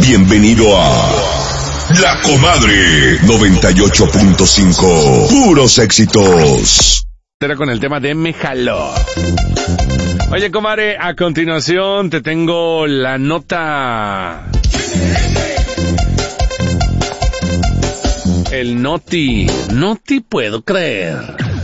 Bienvenido a La Comadre 98.5. Puros éxitos. Era con el tema de Me Jaló. Oye, comadre, a continuación te tengo la nota. El Noti. No te puedo creer.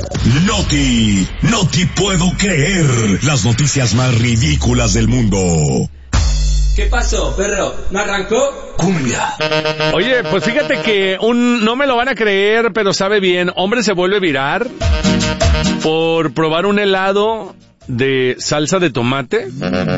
No te puedo creer. Las noticias más ridículas del mundo. ¿Qué pasó, perro? ¿No arrancó? Cumbia. Oye, pues fíjate que no me lo van a creer, pero sabe bien. Hombre se vuelve viral por probar un helado de salsa de tomate.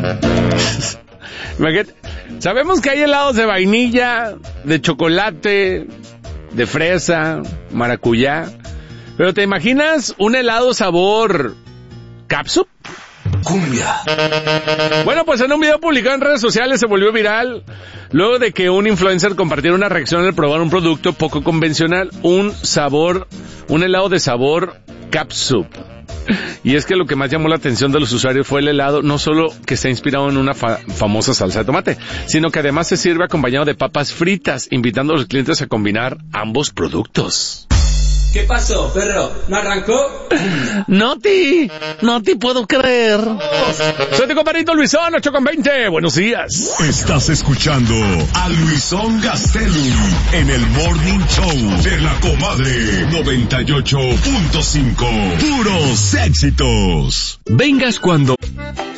Sabemos que hay helados de vainilla, de chocolate, de fresa, maracuyá. Pero ¿te imaginas un helado sabor cápsula? Cumbia. Bueno, pues en un video publicado en redes sociales se volvió viral luego de que un influencer compartiera una reacción al probar un producto poco convencional, un helado de sabor cápsula. Y es que lo que más llamó la atención de los usuarios fue el helado, no solo que está inspirado en una famosa salsa de tomate, sino que además se sirve acompañado de papas fritas, invitando a los clientes a combinar ambos productos. ¿Qué pasó, perro? ¿No arrancó? No te puedo creer. Soy tu compadrito Luisón, 8:20. Buenos días. Estás escuchando a Luisón Gastelum en el Morning Show de La Comadre 98.5. Puros éxitos. Vengas cuando